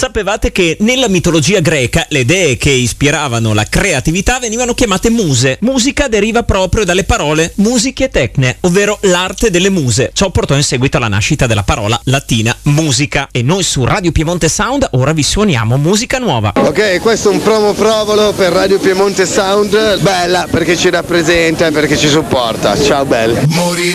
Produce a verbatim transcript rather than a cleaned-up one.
Sapevate che nella mitologia greca le dee che ispiravano la creatività venivano chiamate muse? Musica deriva proprio dalle parole musiche tecne, ovvero l'arte delle muse. Ciò portò in seguito alla nascita della parola latina musica. E noi su Radio Piemonte Sound ora vi suoniamo musica nuova. Ok, questo è un promo provolo per Radio Piemonte Sound. Bella perché ci rappresenta e perché ci supporta. Ciao belli.